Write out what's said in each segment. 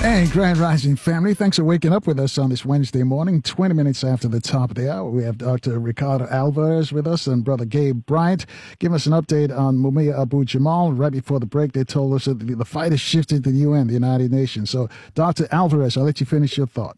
Hey, Grand Rising family. Thanks for waking up with us on this Wednesday morning, 20 minutes after the top of the hour. We have Dr. Ricardo Alvarez with us and Brother Gabe Bryant. Give us an update on Mumia Abu-Jamal. Right before the break, they told us that the fight has shifted to the UN, the United Nations. So, Dr. Alvarez, I'll let you finish your thought.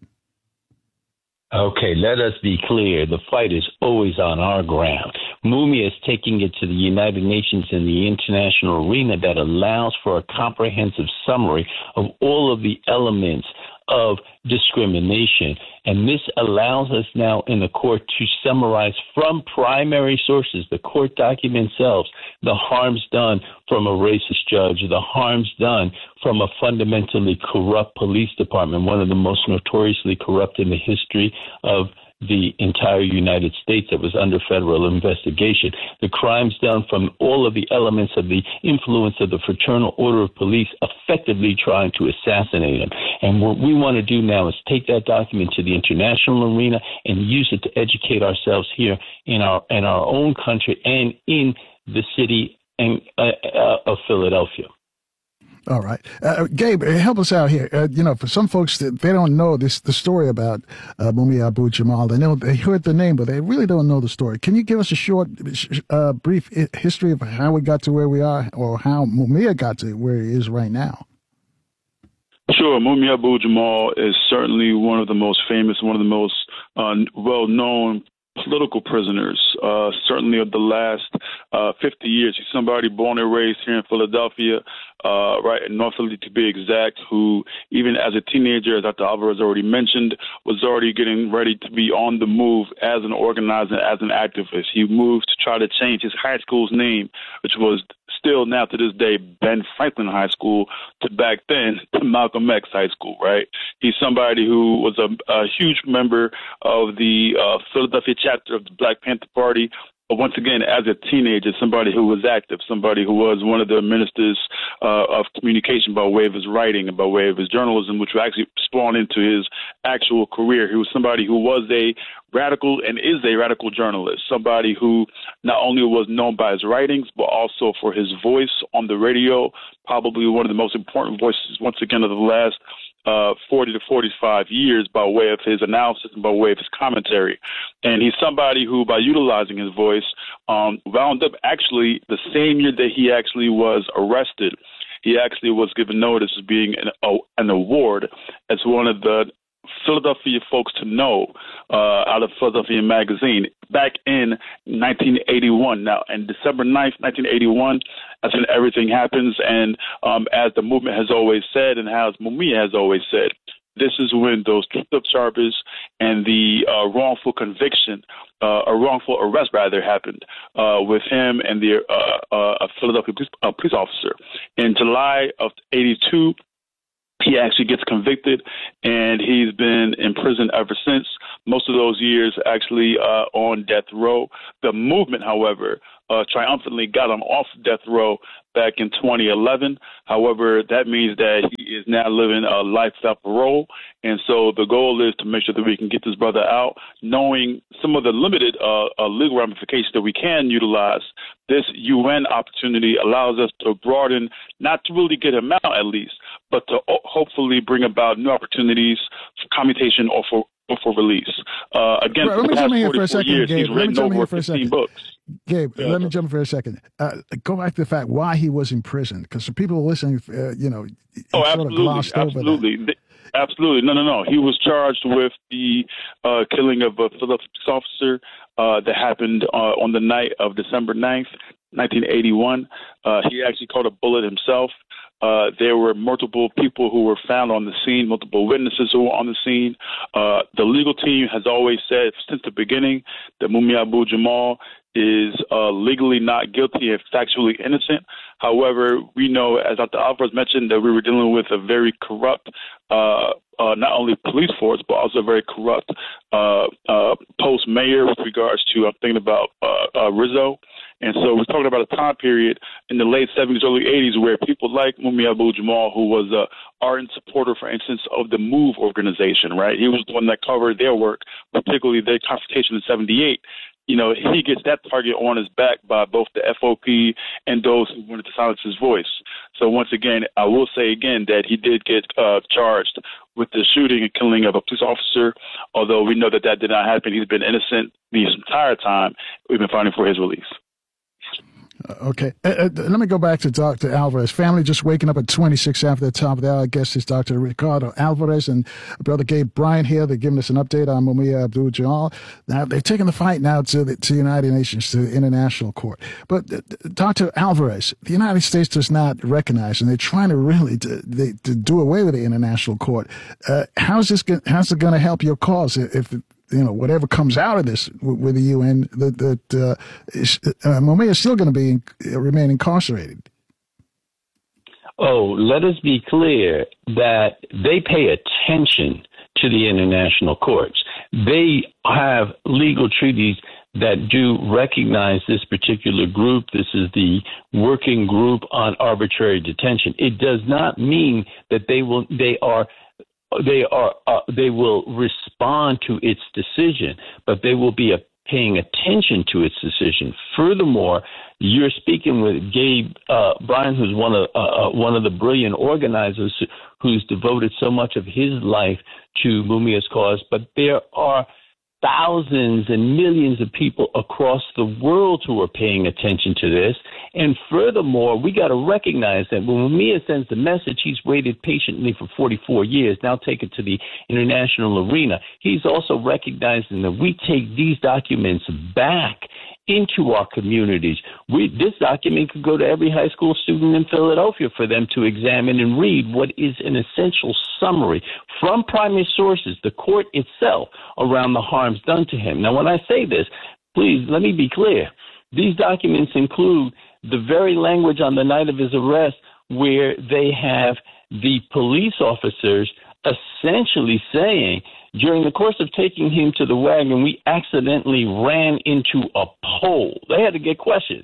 Okay, let us be clear. The fight is always on our ground. Mumia is taking it to the United Nations in the international arena that allows for a comprehensive summary of all of the elements of discrimination. And this allows us now in the court to summarize from primary sources, the court documents themselves, the harms done from a racist judge, the harms done from a fundamentally corrupt police department, one of the most notoriously corrupt in the history of the entire United States that was under federal investigation, the crimes done from all of the elements of the influence of the Fraternal Order of Police effectively trying to assassinate him. And what we want to do now is take that document to the international arena and use it to educate ourselves here in our own country and in the city of Philadelphia. All right. Gabe, help us out here. For some folks, they don't know the story about Mumia Abu-Jamal. They heard the name, but they really don't know the story. Can you give us a short, brief history of how we got to where we are or how Mumia got to where he is right now? Sure. Mumia Abu-Jamal is certainly one of the most famous, one of the most well-known political prisoners, certainly of the last 50 years. He's somebody born and raised here in Philadelphia, right in North Philly to be exact, who even as a teenager, as Dr. Alvarez already mentioned, was already getting ready to be on the move as an organizer, as an activist. He moved to try to change his high school's name, which was still now to this day Ben Franklin High School, to back then to Malcolm X High School, right? He's somebody who was a huge member of the Philadelphia chapter of the Black Panther Party. But once again, as a teenager, somebody who was active, somebody who was one of the ministers of communication by way of his writing and by way of his journalism, which actually spawned into his actual career. He was somebody who was a radical and is a radical journalist, somebody who not only was known by his writings, but also for his voice on the radio, probably one of the most important voices, once again, of the last 40 to 45 years by way of his analysis and by way of his commentary. And he's somebody who, by utilizing his voice, wound up actually the same year that he actually was arrested. He actually was given notice as being an award as one of the Philadelphia folks to know out of Philadelphia Magazine back in 1981. Now, on December 9th, 1981, that's when everything happens. And as the movement has always said and as Mumia has always said, this is when those truth-up charges and the wrongful conviction, a wrongful arrest rather, happened with him and the Philadelphia police officer. In July of 82, he actually gets convicted, and he's been in prison ever since. Most of those years actually on death row. The movement, however, triumphantly got him off death row back in 2011. However, that means that he is now living a life without parole. And so the goal is to make sure that we can get this brother out, knowing some of the limited legal ramifications that we can utilize. This UN opportunity allows us to broaden, not to really get him out at least, but to hopefully bring about new opportunities for commutation or for release. Again, let me jump in here for a second, Gabe. He's written over 15 books. Gabe, let me jump in for a second. Go back to the fact why he was in prison, because some people listening, sort of glossed over that. Absolutely. No. He was charged with the killing of a Philadelphia officer that happened on the night of December 9th, 1981. He actually caught a bullet himself. There were multiple people who were found on the scene, multiple witnesses who were on the scene. The legal team has always said since the beginning that Mumia Abu-Jamal is legally not guilty and factually innocent. However, we know, as Dr. Alvarez mentioned, that we were dealing with a very corrupt, not only police force, but also a very corrupt post-mayor with regards to, I'm thinking about Rizzo. And so we're talking about a time period in the late 70s, early 80s where people like Mumia Abu-Jamal, who was an ardent supporter, for instance, of the MOVE organization, right? He was the one that covered their work, particularly their confrontation in 78. he gets that target on his back by both the FOP and those who wanted to silence his voice. So once again, I will say again that he did get charged with the shooting and killing of a police officer, although we know that did not happen. He's been innocent the entire time. We've been fighting for his release. Okay. Let me go back to Dr. Alvarez. Family just waking up at 26 after the top of the hour. I guess it's Dr. Ricardo Alvarez and Brother Gabe Bryant here. They're giving us an update on Mumia Abu-Jamal. Now, they're taking the fight now to the United Nations, to the International Court. But Dr. Alvarez, the United States does not recognize, and they're trying to really to do away with the International Court. How's it going to help your cause if whatever comes out of this with the UN, Mumia is still going to remain incarcerated? Oh, let us be clear that they pay attention to the international courts. They have legal treaties that do recognize this particular group. This is the Working Group on Arbitrary Detention. It does not mean that they will respond to its decision, but they will be paying attention to its decision. Furthermore, you're speaking with Gabe Bryant, who's one of the brilliant organizers who's devoted so much of his life to Mumia's cause. But there are thousands and millions of people across the world who are paying attention to this. And furthermore, we got to recognize that when Mumia sends the message, he's waited patiently for 44 years, now take it to the international arena. He's also recognizing that we take these documents back into our communities. This document could go to every high school student in Philadelphia for them to examine and read what is an essential summary from primary sources, the court itself, around the harms done to him. Now, when I say this, please let me be clear. These documents include the very language on the night of his arrest where they have the police officers essentially saying, during the course of taking him to the wagon, we accidentally ran into a pole. They had to get questioned.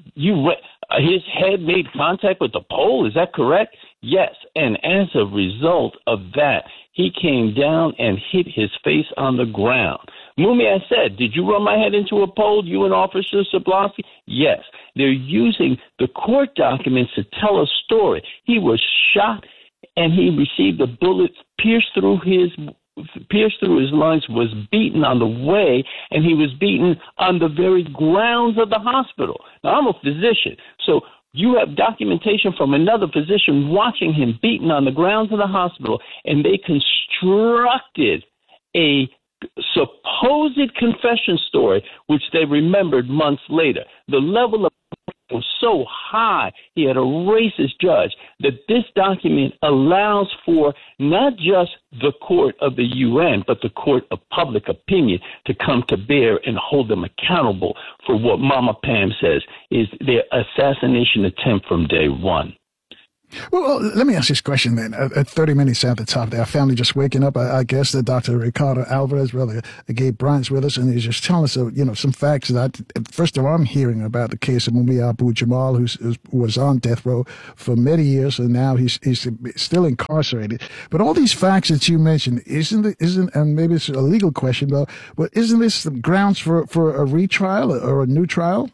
His head made contact with the pole. Is that correct? Yes. And as a result of that, he came down and hit his face on the ground. Mumia said, did you run my head into a pole, you and Officer Zablonsky? Yes. They're using the court documents to tell a story. He was shot and he received a bullet pierced through his lungs, was beaten on the way, and he was beaten on the very grounds of the hospital. Now, I'm a physician, so you have documentation from another physician watching him beaten on the grounds of the hospital, and they constructed a supposed confession story, which they remembered months later. The level of was so high, he had a racist judge, that this document allows for not just the court of the UN, but the court of public opinion to come to bear and hold them accountable for what Mama Pam says is their assassination attempt from day one. Well, let me ask this question then. At 30 minutes at the top there, our family just waking up. I guess that Dr. Ricardo Alvarez, Brother Gabe Bryant's with us, and he's just telling us, some facts that, first of all, I'm hearing about the case of Mumia Abu-Jamal, who was on death row for many years, and now he's still incarcerated. But all these facts that you mentioned, and maybe it's a legal question, but isn't this grounds for a retrial or a new trial?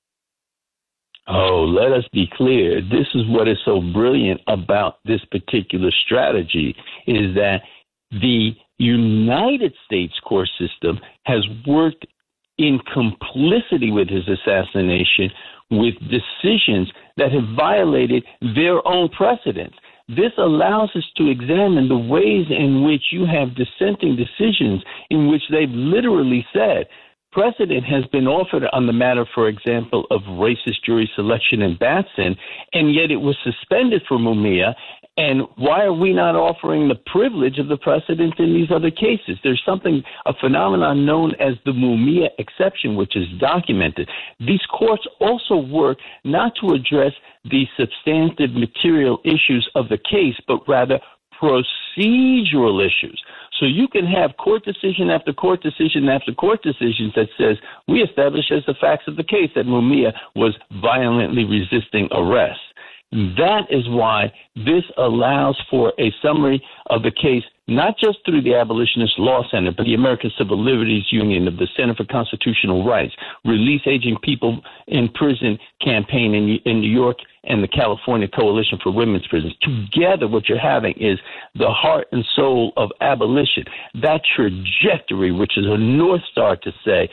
Oh, let us be clear. This is what is so brilliant about this particular strategy, is that the United States court system has worked in complicity with his assassination with decisions that have violated their own precedents. This allows us to examine the ways in which you have dissenting decisions in which they've literally said, precedent has been offered on the matter, for example, of racist jury selection in Batson, and yet it was suspended for Mumia. And why are we not offering the privilege of the precedent in these other cases? There's a phenomenon known as the Mumia exception, which is documented. These courts also work not to address the substantive material issues of the case, but rather procedural issues. So you can have court decision after court decision after court decisions that says we establish as the facts of the case that Mumia was violently resisting arrest. That is why this allows for a summary of the case, not just through the Abolitionist Law Center, but the American Civil Liberties Union of the Center for Constitutional Rights, Release Aging People in Prison campaign in New York, and the California Coalition for Women's Prisons. Together, what you're having is the heart and soul of abolition, that trajectory, which is a North Star to say,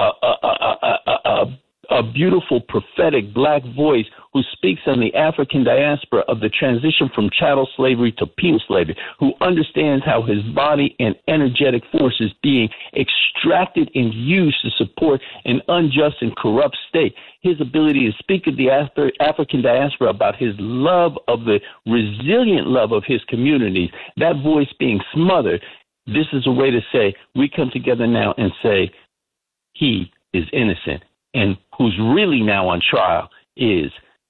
a beautiful prophetic black voice who speaks on the African diaspora of the transition from chattel slavery to penal slavery, who understands how his body and energetic force is being extracted and used to support an unjust and corrupt state. His ability to speak of the African diaspora about his love of the resilient love of his communities, that voice being smothered. This is a way to say we come together now and say he is innocent. And who's really now on trial is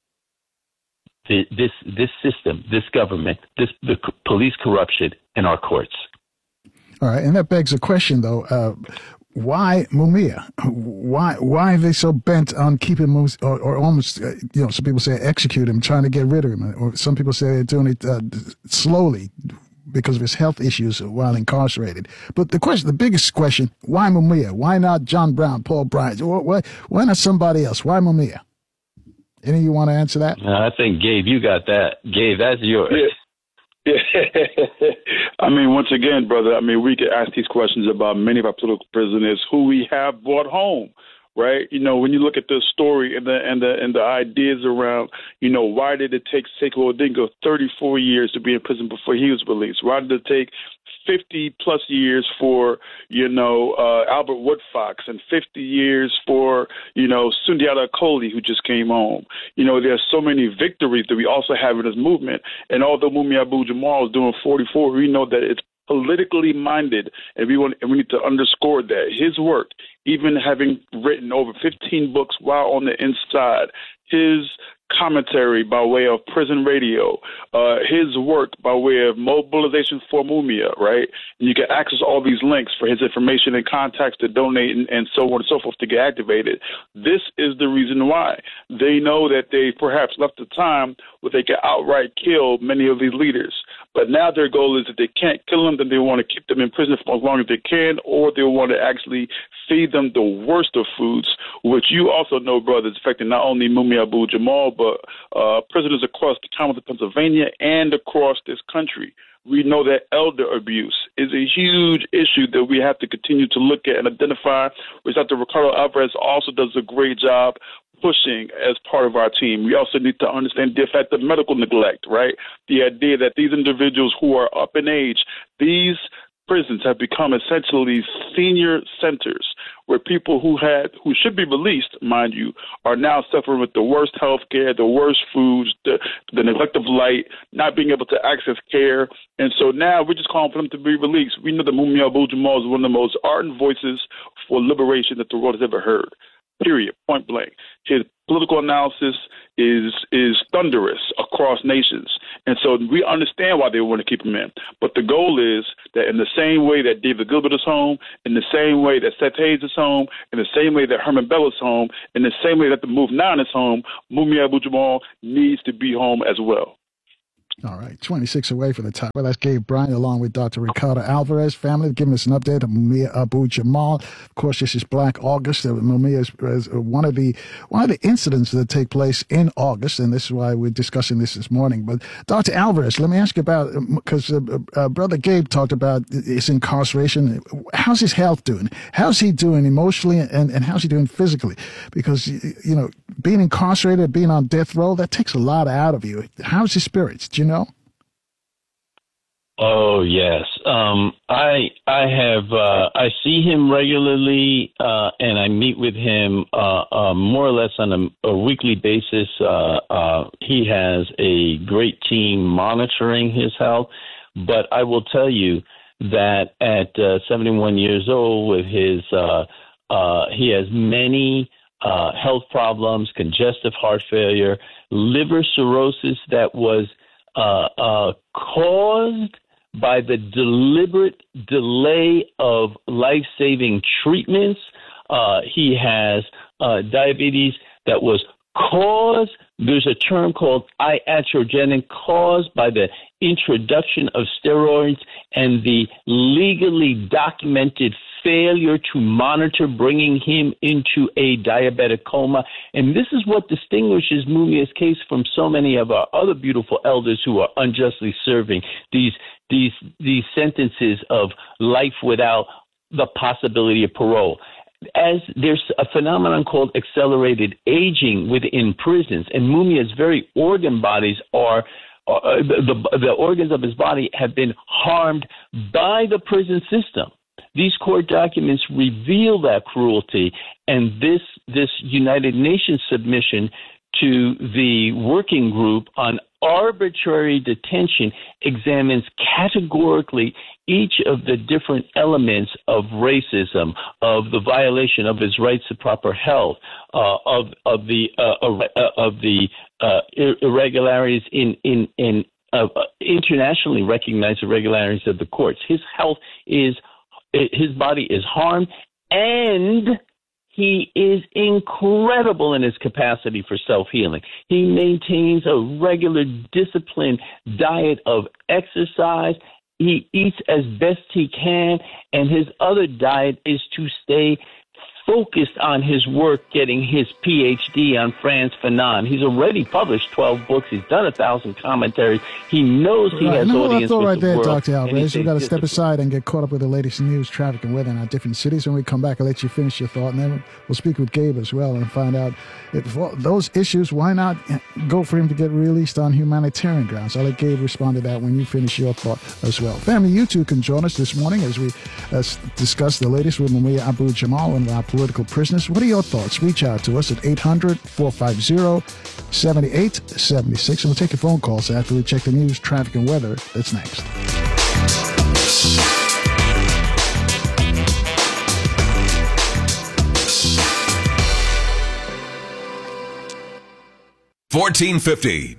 this system, this government, the police corruption in our courts. All right, and that begs a question, though. Why Mumia? Why are they so bent on keeping him, or almost, some people say execute him, trying to get rid of him, or some people say they're doing it slowly because of his health issues while incarcerated. But the biggest question, why Mumia? Why not John Brown, Paul Bryant? Why not somebody else? Why Mumia? Any of you want to answer that? I think, Gabe, you got that. Gabe, that's yours. Yeah. I mean, once again, brother, we could ask these questions about many of our political prisoners who we have brought home. Right, when you look at the story and the ideas around, why did it take Sekou Odinga 34 years to be in prison before he was released? Why did it take 50 plus years for Albert Woodfox and 50 years for Sundiata Acoli, who just came home? There's so many victories that we also have in this movement. And although Mumia Abu-Jamal is doing 44, we know that it's politically minded, and we need to underscore that his work, even having written over 15 books while on the inside, his commentary by way of prison radio, his work by way of mobilization for Mumia, right? And you can access all these links for his information and contacts to donate and so on and so forth to get activated. This is the reason why. They know that they perhaps left a time where they could outright kill many of these leaders. But now their goal is that they can't kill them, then they want to keep them in prison for as long as they can, or they want to actually feed them the worst of foods, which you also know, brother, is affecting not only Mumia Abu-Jamal, but prisoners across the Commonwealth of Pennsylvania and across this country. We know that elder abuse is a huge issue that we have to continue to look at and identify, which Dr. Ricardo Alvarez also does a great job pushing as part of our team. We also need to understand the effect of medical neglect, right? The idea that these individuals who are up in age, these prisons have become essentially senior centers where people who should be released, mind you, are now suffering with the worst health care, the worst foods, the neglect of light, not being able to access care. And so now we're just calling for them to be released. We know that Mumia Abu-Jamal is one of the most ardent voices for liberation that the world has ever heard. Period, point blank. His political analysis is thunderous across nations. And so we understand why they want to keep him in. But the goal is that in the same way that David Gilbert is home, in the same way that Seth Hayes is home, in the same way that Herman Bell is home, in the same way that the Move 9 is home, Mumia Abu-Jamal needs to be home as well. All right, 26 away for the top. Well, that's Gabe Bryant along with Dr. Ricardo Alvarez. Family, giving us an update on Mumia Abu-Jamal. Of course, this is Black August. Mumia is one of the incidents that take place in August, and this is why we're discussing this morning. But Dr. Alvarez, let me ask you about, because Brother Gabe talked about his incarceration. How's his health doing? How's he doing emotionally, and how's he doing physically? Because, being incarcerated, being on death row, that takes a lot out of you. How's his spirits? Do you know? Oh, yes. I see him regularly, and I meet with him more or less on a weekly basis. He has a great team monitoring his health, but I will tell you that at 71 years old, with his he has many health problems, congestive heart failure, liver cirrhosis that was caused by the deliberate delay of life-saving treatments. He has diabetes that was There's a term called iatrogenic, caused by the introduction of steroids and the legally documented failure to monitor, bringing him into a diabetic coma. And this is what distinguishes Mumia's case from so many of our other beautiful elders who are unjustly serving these sentences of life without the possibility of parole. As there's a phenomenon called accelerated aging within prisons, and Mumia's very organ bodies are the organs of his body have been harmed by the prison system. These court documents reveal that cruelty, and this United Nations submission to the working group on arbitrary detention examines categorically each of the different elements of racism, of the violation of his rights to proper health, of the irregularities in internationally recognized irregularities of the courts. His body is harmed, and he is incredible in his capacity for self-healing. He maintains a regular, disciplined diet of exercise. He eats as best he can, and his other diet is to stay focused on his work, getting his PhD on Frantz Fanon. He's already published 12 books. He's done 1,000 commentaries. He knows he has audience with right the there, world. Dr. Alvarez. We've got to step disciplined. aside and get caught up with the latest news, traffic, and weather in our different cities. When we come back, I'll let you finish your thought, and then we'll speak with Gabe as well and find out if those issues, why not go for him to get released on humanitarian grounds? I'll let Gabe respond to that when you finish your thought as well. Family, you too can join us this morning as we discuss the latest with Mumia Abu-Jamal, one of our political prisoners. What are your thoughts? Reach out to us at 800-450-7876, and we'll take your phone calls after we check the news, traffic, and weather. That's next. $14.50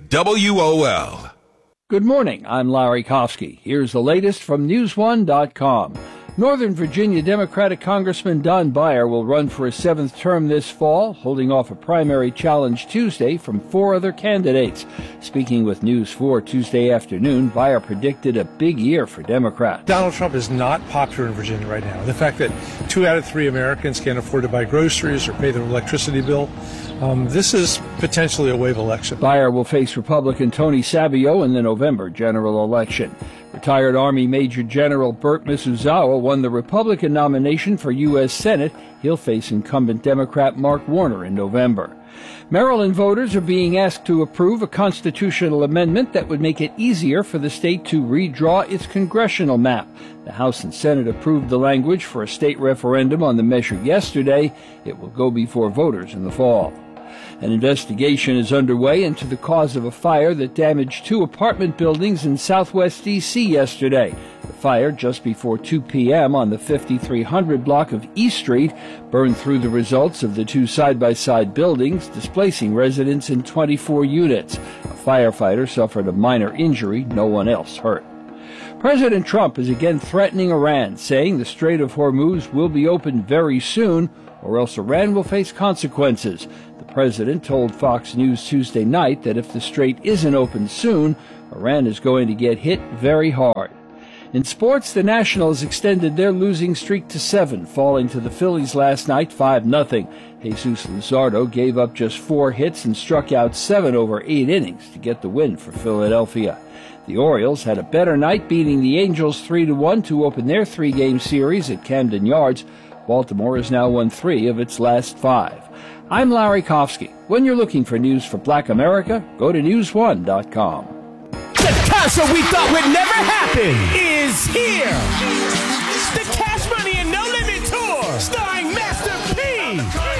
WOL. Good morning. I'm Larry Kofsky. Here's the latest from NewsOne.com. Northern Virginia Democratic Congressman Don Beyer will run for a seventh term this fall, holding off a primary challenge Tuesday from 4 other candidates. Speaking with News 4 Tuesday afternoon, Beyer predicted a big year for Democrats. Donald Trump is not popular in Virginia right now. The fact that 2 out of 3 Americans can't afford to buy groceries or pay their electricity bill, this is potentially a wave election. Beyer will face Republican Tony Savio in the November general election. Retired Army Major General Burt Misuzawa won the Republican nomination for U.S. Senate. He'll face incumbent Democrat Mark Warner in November. Maryland voters are being asked to approve a constitutional amendment that would make it easier for the state to redraw its congressional map. The House and Senate approved the language for a state referendum on the measure yesterday. It will go before voters in the fall. An investigation is underway into the cause of a fire that damaged 2 apartment buildings in southwest D.C. yesterday. The fire, just before 2 p.m. on the 5300 block of East Street, burned through the results of the 2 side-by-side buildings, displacing residents in 24 units. A firefighter suffered a minor injury, no one else hurt. President Trump is again threatening Iran, saying the Strait of Hormuz will be opened very soon, or else Iran will face consequences. The president told Fox News Tuesday night that if the strait isn't opened soon, Iran is going to get hit very hard. In sports, the Nationals extended their losing streak to 7, falling to the Phillies last night 5-0. Jesus Luzardo gave up just 4 hits and struck out 7 over 8 innings to get the win for Philadelphia. The Orioles had a better night, beating the Angels 3-1 to open their 3-game series at Camden Yards. Baltimore has now won 3 of its last 5. I'm Larry Kofsky. When you're looking for news for Black America, go to NewsOne.com. The concert we thought would never happen is here. The Cash Money and No Limit Tour, starring Master P.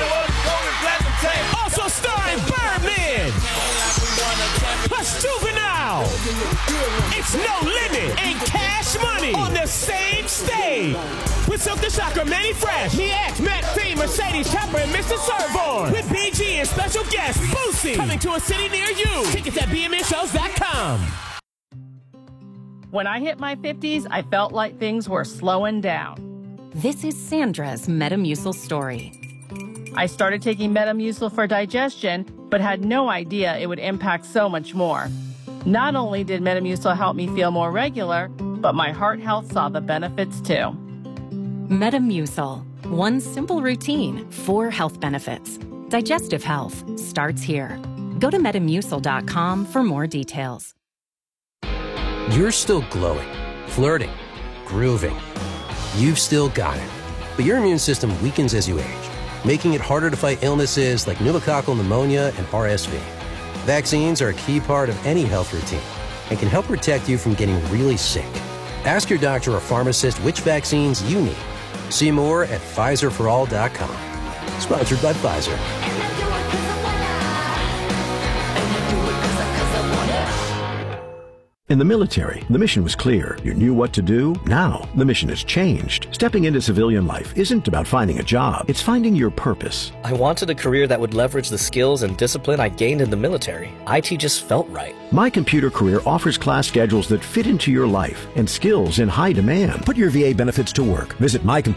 Also starring Birdman, plus Juvenile. It's No Limit and Cash Money on the same stage. With Silk the Shocker, Manny Fresh, Me X, Matt P, Mercedes Chopper, and Mr. Servon. With BG and special guest Boosie. Coming to a city near you. Tickets at bmnshows.com. When I hit my 50s, I felt like things were slowing down. This is Sandra's Metamucil story. I started taking Metamucil for digestion, but had no idea it would impact so much more. Not only did Metamucil help me feel more regular, but my heart health saw the benefits too. Metamucil. One simple routine, 4 health benefits. Digestive health starts here. Go to Metamucil.com for more details. You're still glowing, flirting, grooving. You've still got it. But your immune system weakens as you age, making it harder to fight illnesses like pneumococcal pneumonia and RSV. Vaccines are a key part of any health routine and can help protect you from getting really sick. Ask your doctor or pharmacist which vaccines you need. See more at PfizerForAll.com. Sponsored by Pfizer. In the military, the mission was clear. You knew what to do. Now, the mission has changed. Stepping into civilian life isn't about finding a job. It's finding your purpose. I wanted a career that would leverage the skills and discipline I gained in the military. IT just felt right. My Computer Career offers class schedules that fit into your life and skills in high demand. Put your VA benefits to work. Visit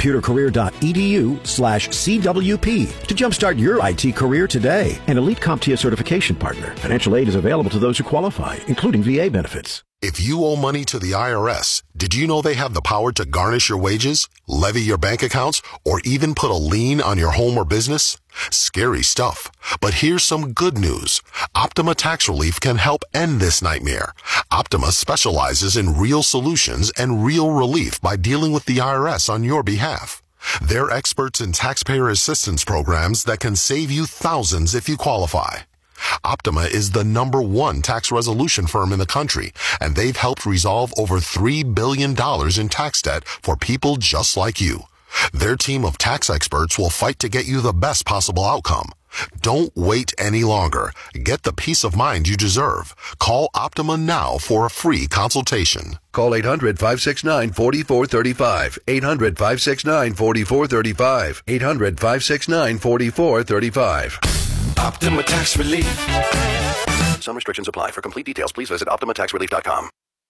mycomputercareer.edu/CWP to jumpstart your IT career today. An elite CompTIA certification partner. Financial aid is available to those who qualify, including VA benefits. If you owe money to the IRS, did you know they have the power to garnish your wages, levy your bank accounts, or even put a lien on your home or business? Scary stuff. But here's some good news. Optima Tax Relief can help end this nightmare. Optima specializes in real solutions and real relief by dealing with the IRS on your behalf. They're experts in taxpayer assistance programs that can save you thousands if you qualify. Optima is the #1 tax resolution firm in the country, and they've helped resolve over $3 billion in tax debt for people just like you. Their team of tax experts will fight to get you the best possible outcome. Don't wait any longer. Get the peace of mind you deserve. Call Optima now for a free consultation. Call 800-569-4435. 800-569-4435. 800-569-4435. Optima Tax Relief. Some restrictions apply. For complete details, please visit OptimaTaxRelief.com.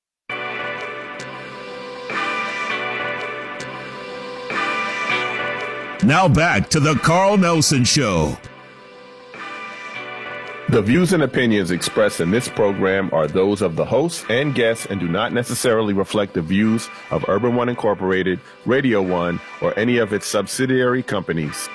Now back to the Carl Nelson Show. The views and opinions expressed in this program are those of the hosts and guests and do not necessarily reflect the views of Urban One Incorporated, Radio One, or any of its subsidiary companies.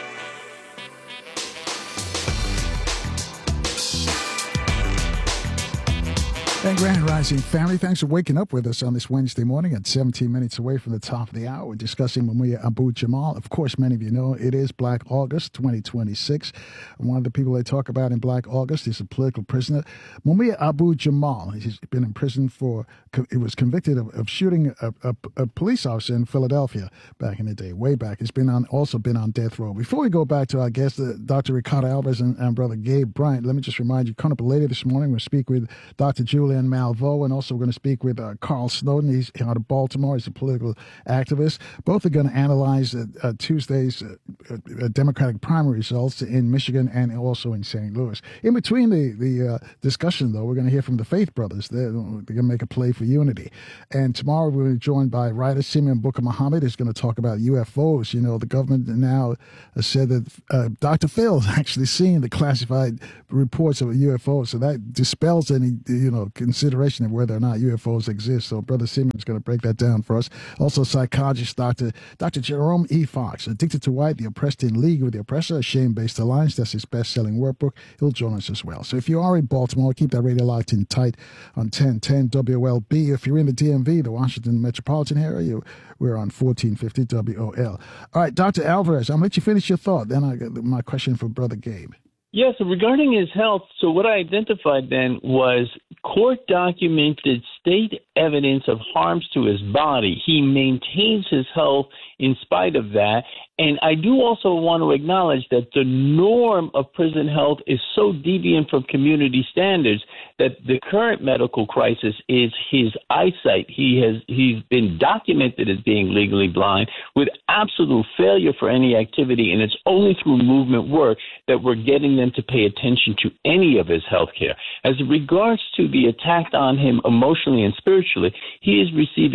And Grand Rising family, thanks for waking up with us on this Wednesday morning at 17 minutes away from the top of the hour. We're discussing Mumia Abu-Jamal. Of course, many of you know it is Black August 2026. And one of the people they talk about in Black August is a political prisoner, Mumia Abu-Jamal. He's been in prison he was convicted of shooting a police officer in Philadelphia back in the day, way back. He's also been on death row. Before we go back to our guest, Dr. Ricardo Alvarez and Brother Gabe Bryant, let me just remind you, coming up later this morning, we'll speak with Dr. Julian Malveaux, and also we're going to speak with Carl Snowden. He's out of Baltimore. He's a political activist. Both are going to analyze Tuesday's Democratic primary results in Michigan and also in St. Louis. In between the discussion, though, we're going to hear from the Faith Brothers. They're going to make a play for unity. And tomorrow we're going to be joined by writer Simeon Booker Muhammad, who's going to talk about UFOs. You know, the government now said that Dr. Phil is actually seeing the classified reports of a UFO, so that dispels any, consideration of whether or not UFOs exist. So Brother Simeon is going to break that down for us. Also, psychologist Dr. Jerome E. Fox, Addicted to White, The Oppressed in League with the Oppressor, a Shame-Based Alliance. That's his best-selling workbook. He'll join us as well. So if you are in Baltimore, keep that radio locked in tight on 1010 WOLB. If you're in the DMV, the Washington metropolitan area, we're on 1450 WOL. All right, Dr. Alvarez, I'm going to let you finish your thought. Then I got my question for Brother Gabe. Yes, regarding his health, so what I identified then was court-documented state evidence of harms to his body. He maintains his health in spite of that. And I do also want to acknowledge that the norm of prison health is so deviant from community standards that the current medical crisis is his eyesight. He's been documented as being legally blind with absolute failure for any activity, and it's only through movement work that we're getting them to pay attention to any of his health care. As regards to the attack on him emotionally and spiritually, he is receiving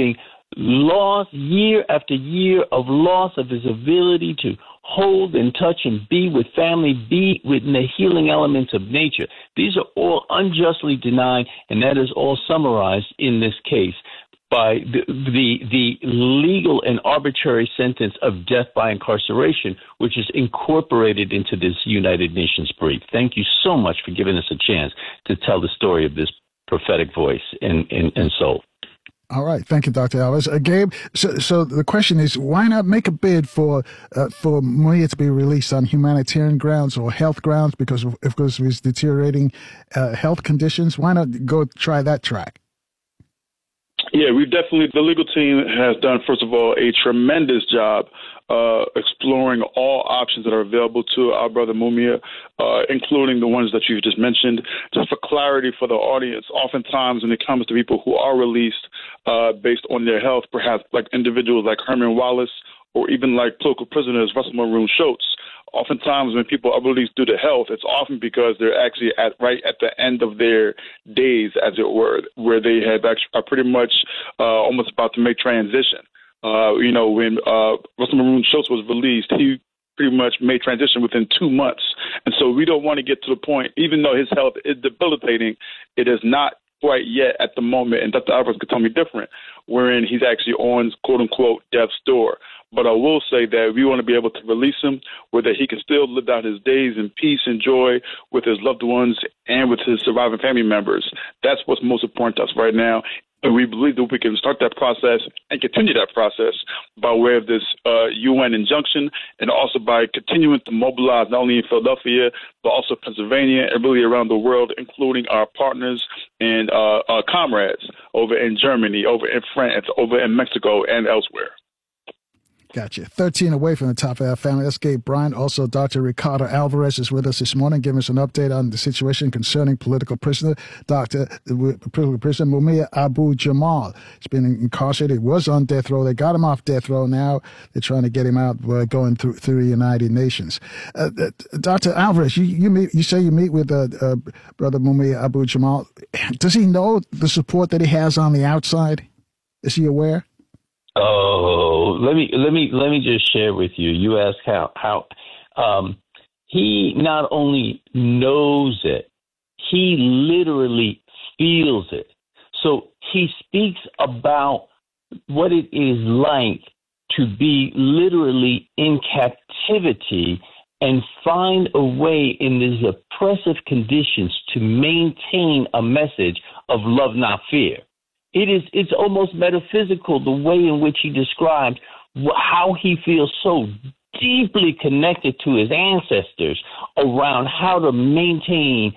loss, year after year of loss of his ability to hold and touch and be with family, be within the healing elements of nature. These are all unjustly denied, and that is all summarized in this case by the legal and arbitrary sentence of death by incarceration, which is incorporated into this United Nations brief. Thank you so much for giving us a chance to tell the story of this prophetic voice and soul. All right. Thank you, Dr. Alvarez. Gabe, so the question is, why not make a bid for Mumia to be released on humanitarian grounds or health grounds because of course, of his deteriorating health conditions? Why not go try that track? Yeah, the legal team has done, first of all, a tremendous job exploring all options that are available to our brother Mumia, including the ones that you just mentioned. Just for clarity for the audience, oftentimes when it comes to people who are released based on their health, perhaps like individuals like Herman Wallace or even like political prisoners Russell Maroon Schultz, oftentimes when people are released due to health, it's often because they're actually right at the end of their days, as it were, where they are pretty much almost about to make transition. When Russell Maroon Schultz was released, he pretty much made transition within 2 months. And so we don't want to get to the point, even though his health is debilitating, it is not quite yet at the moment, and Dr. Alvarez could tell me different, wherein he's actually on, quote-unquote, death's door. But I will say that we want to be able to release him where that he can still live out his days in peace and joy with his loved ones and with his surviving family members. That's what's most important to us right now. And we believe that we can start that process and continue that process by way of this UN injunction and also by continuing to mobilize not only in Philadelphia, but also Pennsylvania and really around the world, including our partners and our comrades over in Germany, over in France, over in Mexico, and elsewhere. Gotcha. 13 away from the top of our family. That's Gabe Bryant. Also, Dr. Ricardo Alvarez is with us this morning, giving us an update on the situation concerning political prisoner Mumia Abu-Jamal. He's been incarcerated. He was on death row. They got him off death row. Now they're trying to get him out, going through the United Nations. Dr. Alvarez, you say you meet with Brother Mumia Abu-Jamal. Does he know the support that he has on the outside? Is he aware? Oh, let me just share with you. You asked how he not only knows it, he literally feels it. So he speaks about what it is like to be literally in captivity and find a way in these oppressive conditions to maintain a message of love, not fear. It's almost metaphysical, the way in which he describes how he feels so deeply connected to his ancestors around how to maintain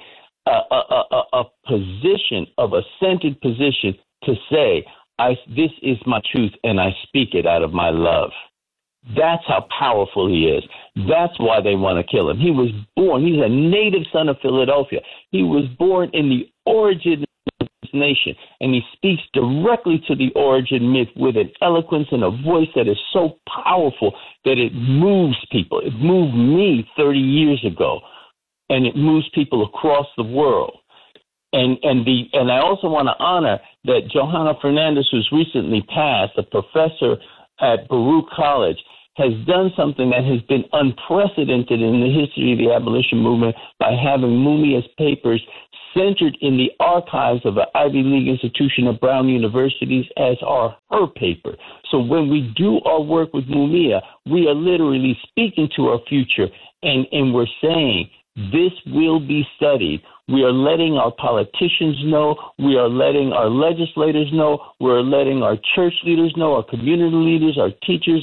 a position of a centered position to say, this is my truth and I speak it out of my love. That's how powerful he is. That's why they want to kill him. He was born, he's a native son of Philadelphia. He was born in the origin nation, and he speaks directly to the origin myth with an eloquence and a voice that is so powerful that it moves people. It moved me 30 years ago, and it moves people across the world. And I also want to honor that Johanna Fernandez, who's recently passed, a professor at Baruch College, has done something that has been unprecedented in the history of the abolition movement by having Mumia's papers centered in the archives of an Ivy League institution of Brown universities, as are her paper. So when we do our work with Mumia, we are literally speaking to our future, and we're saying this will be studied. We are letting our politicians know. We are letting our legislators know. We're letting our church leaders know, our community leaders, our teachers,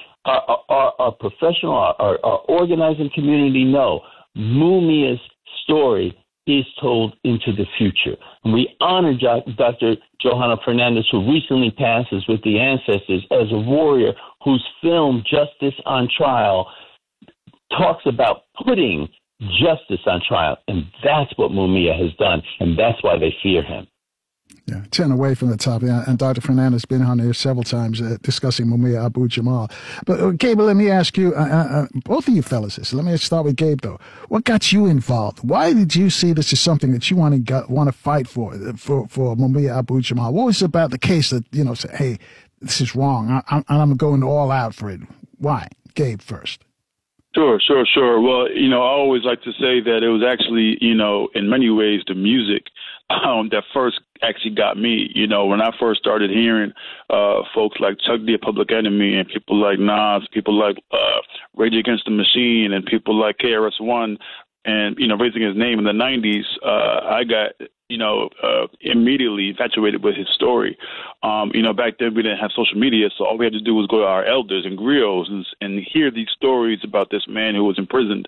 our professional, our organizing community know. Mumia's story is told into the future. And we honor Dr. Johanna Fernandez, who recently passes with the ancestors, as a warrior whose film Justice on Trial talks about putting justice on trial. And that's what Mumia has done, and that's why they fear him. Yeah, 10 away from the top. Yeah, and Dr. Fernandez has been on here several times discussing Mumia Abu-Jamal. But Gabe, let me ask you, both of you fellas, let me start with Gabe, though. What got you involved? Why did you see this as something that you want to fight for Mumia Abu-Jamal? What was it about the case that, said, hey, this is wrong. I'm going all out for it. Why? Gabe first. Sure. Well, I always like to say that it was actually, in many ways, the music that first actually got me. When I first started hearing folks like Chuck D, Public Enemy, and people like Nas, people like Rage Against the Machine, and people like KRS-One, and, raising his name in the 90s, I got, immediately infatuated with his story. Back then we didn't have social media, so all we had to do was go to our elders and griots and hear these stories about this man who was imprisoned,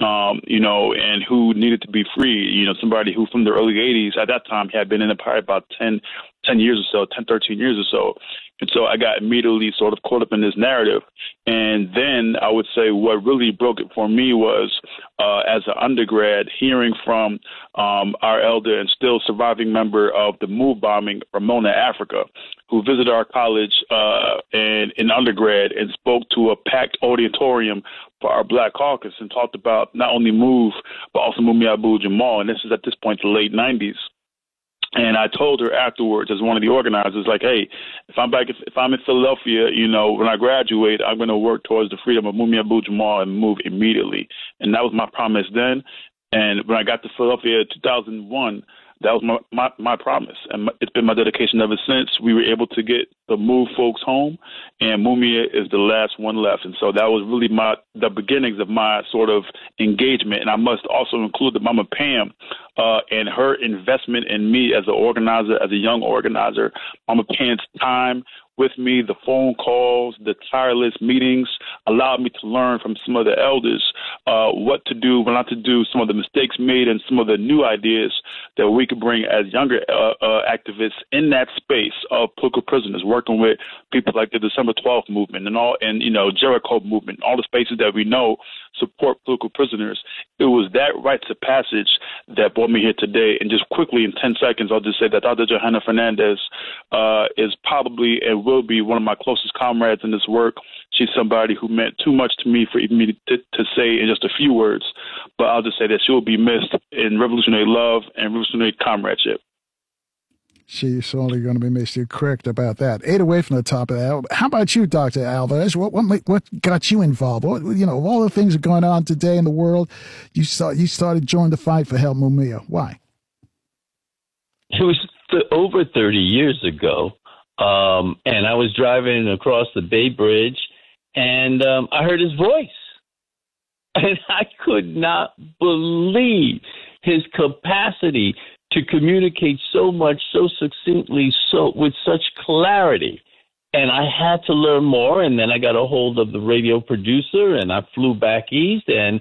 and who needed to be free. Somebody who from the early 80s at that time had been in the probably about 10 years or so, 10, 13 years or so. And so I got immediately sort of caught up in this narrative. And then I would say what really broke it for me was, as an undergrad, hearing from our elder and still surviving member of the MOVE bombing, Ramona Africa, who visited our college and in undergrad and spoke to a packed auditorium for our Black Caucus and talked about not only MOVE, but also Mumia Abu-Jamal. And this is at this point the late 90s. And I told her afterwards, as one of the organizers, like, hey, if I'm in Philadelphia, when I graduate, I'm going to work towards the freedom of Mumia Abu-Jamal and MOVE immediately. And that was my promise then. And when I got to Philadelphia in 2001, that was my promise. And it's been my dedication ever since. We were able to get the MOVE folks home, and Mumia is the last one left. And so that was really the beginnings of my sort of engagement. And I must also include the Mama Pam and her investment in me as an organizer, as a young organizer. Mama Pam's time with me, the phone calls, the tireless meetings allowed me to learn from some of the elders what to do, what not to do, some of the mistakes made, and some of the new ideas that we could bring as younger activists in that space of political prisoners, working with people like the December 12th movement and Jericho movement, all the spaces that we know support political prisoners. It was that rites of passage that brought me here today. And just quickly, in 10 seconds, I'll just say that Dr. Johanna Fernandez is probably and will be one of my closest comrades in this work. She's somebody who meant too much to me for even me to say in just a few words. But I'll just say that she will be missed in revolutionary love and revolutionary comradeship. She's only going to be missed. You're correct about that. 8 away from the top of the hour. How about you, Dr. Alvarez? What got you involved? Of all the things that are going on today in the world, you started joining the fight for Help Mumia. Why? It was over 30 years ago, and I was driving across the Bay Bridge, and I heard his voice. And I could not believe his capacity to communicate so much, so succinctly, so with such clarity. And I had to learn more, and then I got a hold of the radio producer, and I flew back east. And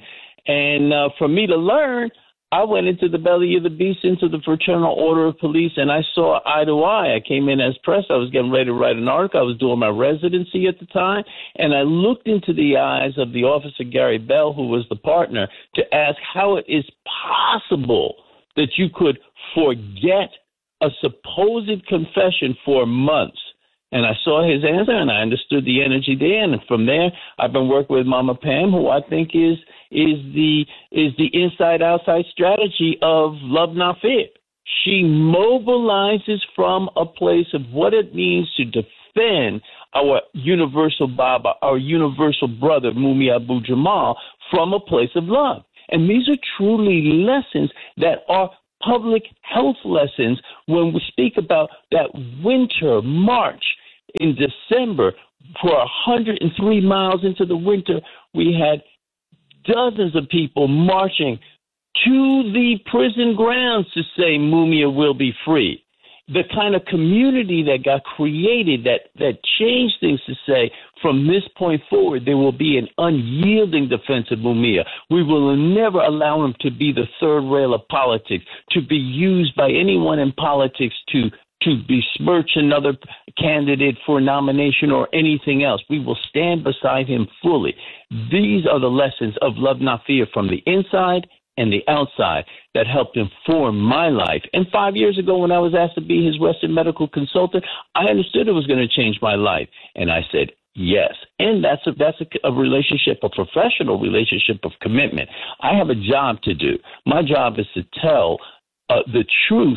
for me to learn, I went into the belly of the beast, into the Fraternal Order of Police, and I saw eye to eye. I came in as press. I was getting ready to write an article. I was doing my residency at the time, and I looked into the eyes of the officer, Gary Bell, who was the partner, to ask how it is possible that you could forget a supposed confession for months. And I saw his answer, and I understood the energy there. And from there, I've been working with Mama Pam, who I think is the inside-outside strategy of Love Not Fear. She mobilizes from a place of what it means to defend our universal Baba, our universal brother, Mumia Abu-Jamal, from a place of love. And these are truly lessons that are public health lessons when we speak about that winter march in December. For 103 miles into the winter, we had dozens of people marching to the prison grounds to say Mumia will be free. The kind of community that got created that changed things to say, from this point forward, there will be an unyielding defense of Mumia. We will never allow him to be the third rail of politics, to be used by anyone in politics to besmirch another candidate for nomination or anything else. We will stand beside him fully. These are the lessons of Love Not Fear from the inside and the outside that helped inform my life. And 5 years ago, when I was asked to be his Western medical consultant, I understood it was going to change my life. And I said, yes. And that's a relationship, a professional relationship of commitment. I have a job to do. My job is to tell the truth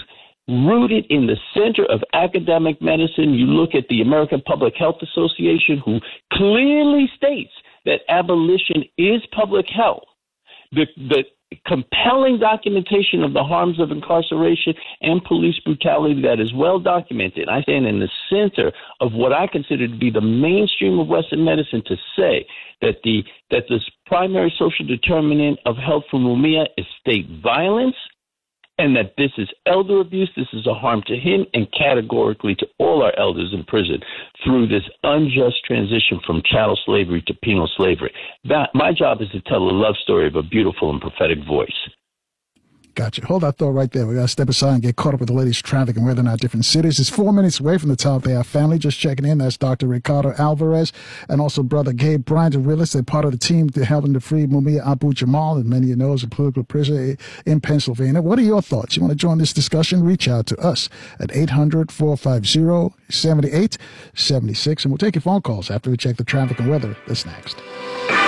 rooted in the center of academic medicine. You look at the American Public Health Association, who clearly states that abolition is public health. The compelling documentation of the harms of incarceration and police brutality that is well documented. I stand in the center of what I consider to be the mainstream of Western medicine to say that this primary social determinant of health for Mumia is state violence, and that this is elder abuse, this is a harm to him and categorically to all our elders in prison through this unjust transition from chattel slavery to penal slavery. My job is to tell a love story of a beautiful and prophetic voice. Gotcha. Hold that thought right there. We got to step aside and get caught up with the latest traffic and weather in our different cities. It's 4 minutes away from the top of the hour. Family just checking in. That's Dr. Ricardo Alvarez and also Brother Gabe Bryant of Willis. They're part of the team to helping to free Mumia Abu-Jamal, and many of you know is a political prisoner in Pennsylvania. What are your thoughts? You want to join this discussion? Reach out to us at 800-450-7876, and we'll take your phone calls after we check the traffic and weather. That's next.